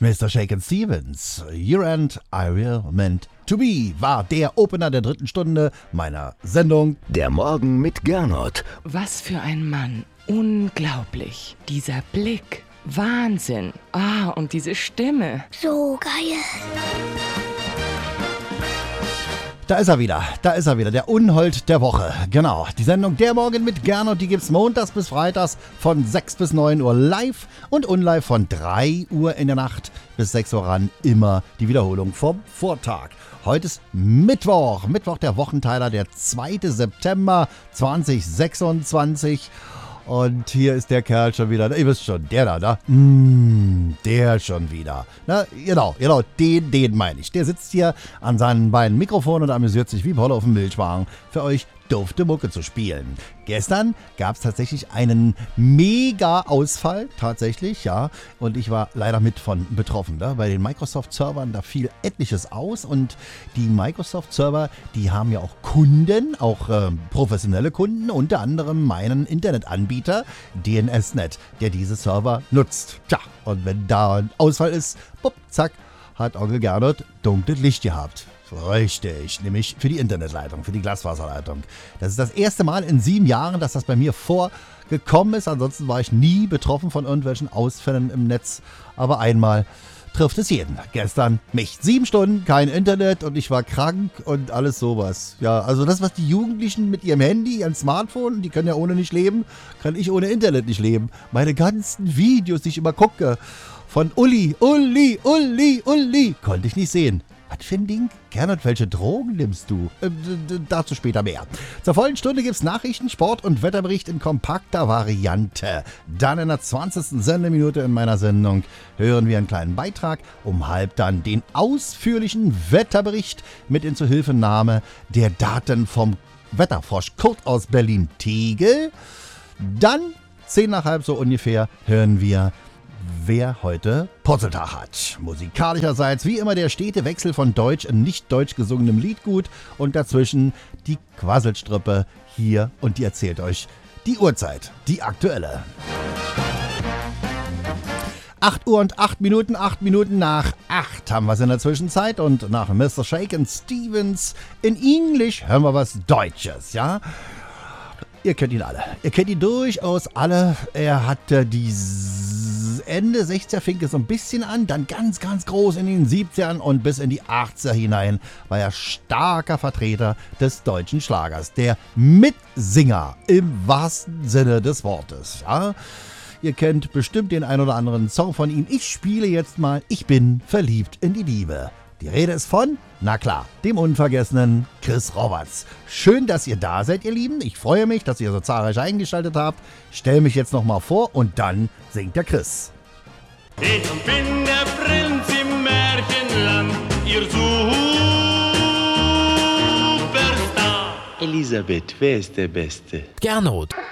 Mr. Shakin' Stevens, Year End I Will Meant to Be, war der Opener der 3. Stunde meiner Sendung. Der Morgen mit Gernot. Was für ein Mann. Unglaublich. Dieser Blick. Wahnsinn. Und diese Stimme. So geil. Da ist er wieder, der Unhold der Woche. Genau, die Sendung Der Morgen mit Gernot, die gibt's montags bis freitags von 6 bis 9 Uhr live und unlive von 3 Uhr in der Nacht bis 6 Uhr ran. Immer die Wiederholung vom Vortag. Heute ist Mittwoch der Wochenteiler, der 2. September 2026. Und hier ist der Kerl schon wieder. Ihr wisst schon, der da. Der schon wieder. Na, genau, den meine ich. Der sitzt hier an seinen beiden Mikrofonen und amüsiert sich wie Paul auf dem Milchwagen für euch dufte Mucke zu spielen. Gestern gab es tatsächlich einen Mega-Ausfall, tatsächlich, ja. Und ich war leider mit von betroffen. Ne? Bei den Microsoft-Servern, da fiel etliches aus. Und die Microsoft-Server, die haben ja auch Kunden, auch professionelle Kunden, unter anderem meinen Internetanbieter DNSNet, der diese Server nutzt. Tja, und wenn da ein Ausfall ist, bupp, zack, hat Onkel Gernot dunkles Licht gehabt. Richtig, nämlich für die Internetleitung, für die Glasfaserleitung. Das ist das erste Mal in 7 Jahren, dass das bei mir vorgekommen ist. Ansonsten war ich nie betroffen von irgendwelchen Ausfällen im Netz. Aber einmal trifft es jeden. Gestern mich. 7 Stunden, kein Internet und ich war krank und alles sowas. Ja, also das, was die Jugendlichen mit ihrem Handy, ihrem Smartphone, die können ja ohne nicht leben, kann ich ohne Internet nicht leben. Meine ganzen Videos, die ich immer gucke, von Uli, konnte ich nicht sehen. Was für ein Ding? Gernot, welche Drogen nimmst du? Dazu später mehr. Zur vollen Stunde gibt's Nachrichten, Sport und Wetterbericht in kompakter Variante. Dann in der 20. Sendeminute in meiner Sendung hören wir einen kleinen Beitrag. Um halb dann den ausführlichen Wetterbericht mit in Zuhilfenahme der Daten vom Wetterfrosch Kurt aus Berlin-Tegel. Dann 10 nach halb so ungefähr hören wir, wer heute Purzeltag hat. Musikalischerseits wie immer der stete Wechsel von deutsch und nicht deutsch gesungenem Liedgut und dazwischen die Quasselstrippe hier und die erzählt euch die Uhrzeit, die aktuelle. 8 Uhr und 8 Minuten, 8 Minuten nach 8 haben wir es in der Zwischenzeit und nach Mr. Shakin' Stevens in Englisch hören wir was Deutsches, ja? Ihr kennt ihn alle. Ihr kennt ihn durchaus alle. Er hatte die Ende 60er fing es so ein bisschen an, dann ganz, ganz groß in den 70ern und bis in die 80er hinein war er starker Vertreter des deutschen Schlagers. Der Mitsinger im wahrsten Sinne des Wortes. Ja? Ihr kennt bestimmt den ein oder anderen Song von ihm. Ich spiele jetzt mal Ich bin verliebt in die Liebe. Die Rede ist von, na klar, dem unvergessenen Chris Roberts. Schön, dass ihr da seid, ihr Lieben. Ich freue mich, dass ihr so zahlreich eingeschaltet habt. Stell mich jetzt nochmal vor und dann singt der Chris. Ich bin der Prinz im Märchenland, ihr Superstar. Elisabeth, wer ist der Beste? Gernot.